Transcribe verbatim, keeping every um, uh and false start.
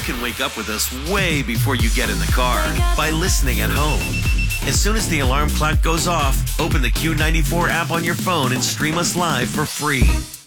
can wake up with us way before you get in the car by listening at home. As soon as the alarm clock goes off, open the Q ninety-four app on your phone and stream us live for free.